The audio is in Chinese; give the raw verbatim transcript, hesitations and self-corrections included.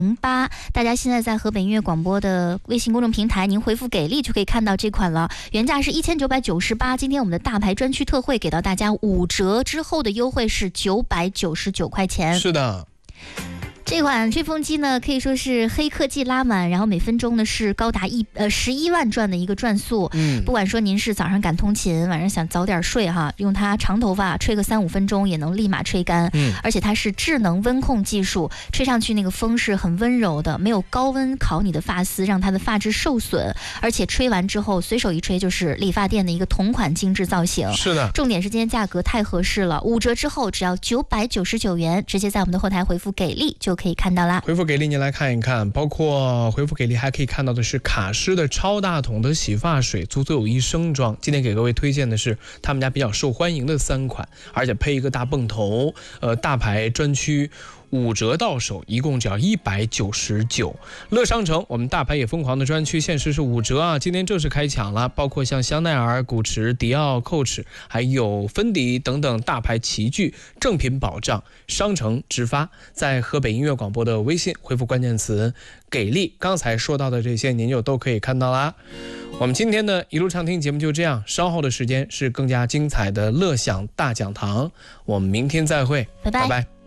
零八，大家现在在河北音乐广播的微信公众平台，您回复给力就可以看到这款了，原价是一千九百九十八，今天我们的大牌专区特惠给到大家五折之后的优惠是九百九十九块钱。 是的。 这款吹风机呢，可以说是黑科技拉满，然后每分钟呢是高达一呃十一万转的一个转速。嗯，不管说您是早上赶通勤，晚上想早点睡哈，用它长头发吹个三五分钟也能立马吹干。嗯，而且它是智能温控技术，吹上去那个风是很温柔的，没有高温烤你的发丝，让它的发质受损。而且吹完之后随手一吹就是理发店的一个同款精致造型。 是的， 重点是今天价格太合适了，五折之后只要九百九十九元，直接在我们的后台回复给力就可以看到啦。 回复给力您来看一看，包括回复给力还可以看到的是卡诗的超大桶的洗发水，足足有一升装。今天给各位推荐的是他们家比较受欢迎的三款，而且配一个大泵头，呃，大牌专区五折到手，一共只要一百九十九。乐商城我们大牌也疯狂的专区限时是五折啊，今天正式开抢了，包括像香奈儿、古驰、迪奥、蔻驰还有芬迪等等大牌齐聚，正品保障，商城直发。在河北音乐广播的微信回复关键词给力，刚才说到的这些您就都可以看到啦。我们今天的一路畅听节目就这样，稍后的时间是更加精彩的乐享大讲堂，我们明天再会， 拜拜。 拜拜。